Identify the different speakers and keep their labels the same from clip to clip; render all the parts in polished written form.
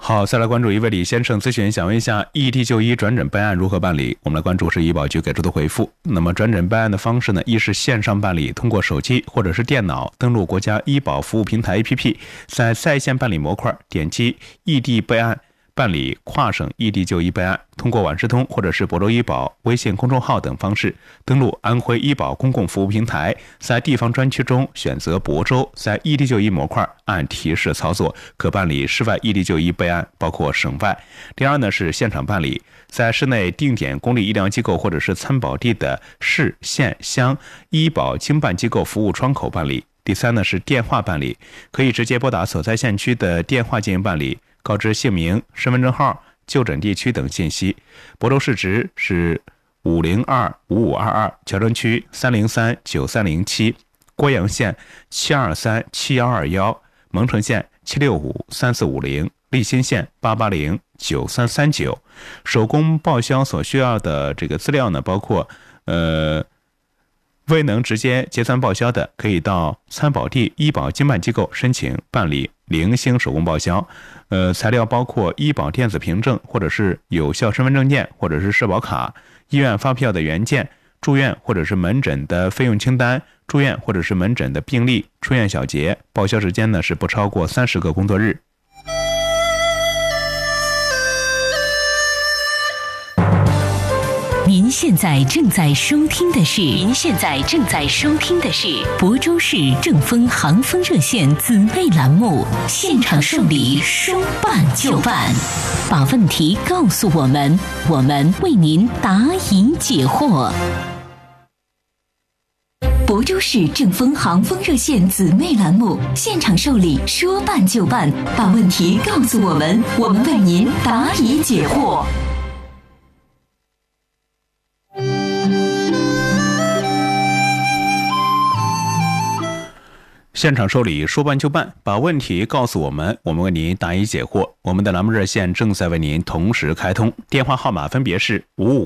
Speaker 1: 好，再来关注一位李先生咨询，想问一下异地就医转诊备案如何办理？我们来关注是医保局给出的回复。那么转诊备案的方式呢，一是线上办理，通过手机或者是电脑登录国家医保服务平台 APP， 在线办理模块点击异地备案，办理跨省异地就医备案，通过万事通或者是亳州医保微信公众号等方式登录安徽医保公共服务平台，在地方专区中选择亳州，在异地就医模块按提示操作，可办理市外异地就医备案，包括省外。第二呢是现场办理，在市内定点公立医疗机构或者是参保地的市县乡医保经办机构服务窗口办理。第三呢是电话办理，可以直接拨打所在县区的电话进行办理，告知姓名、身份证号、就诊地区等信息。亳州市值是5025522，乔城区3039307，郭阳县7237121，蒙城县7653450，利辛县8809339。手工报销所需要的这个资料呢，包括未能直接结算报销的，可以到参保地医保经办机构申请办理零星手工报销。材料包括医保电子凭证，或者是有效身份证件，或者是社保卡，医院发票的原件，住院或者是门诊的费用清单，住院或者是门诊的病历、出院小结。报销时间呢是不超过30个工作日。
Speaker 2: 您现在正在收听的是亳州市正风航风热线姊妹栏目，现场受理，说办就办，把问题告诉我们，我们为您答疑解惑。亳州市正风航风热线姊妹栏目，现场受理，说办就办，把问题告诉我们，我们为您答疑解惑。
Speaker 1: 现场受理，说办就办，把问题告诉我们，我们为您答疑解惑。我们的栏目热线正在为您同时开通，电话号码分别是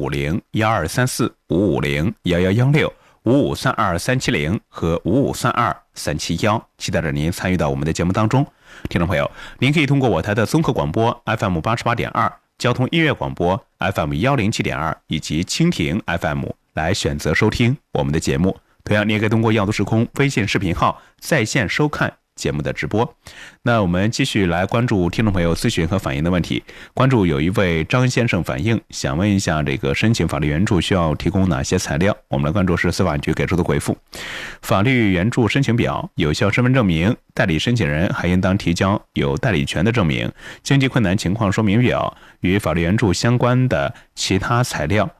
Speaker 1: 5501234、5501116、5532370和5532371，期待着您参与到我们的节目当中。听众朋友，您可以通过我台的综合广播 FM88.2、交通音乐广播 FM107.2 以及蜻蜓 FM 来选择收听我们的节目。同样，你也可以通过耀都时空微信视频号在线收看节目的直播。那我们继续来关注听众朋友咨询和反映的问题。关注有一位张先生反映，想问一下这个申请法律援助需要提供哪些材料？我们来关注是司法局给出的回复。法律援助申请表、有效身份证明，代理申请人还应当提交有代理权的证明、经济困难情况说明表与法律援助相关的其他材料。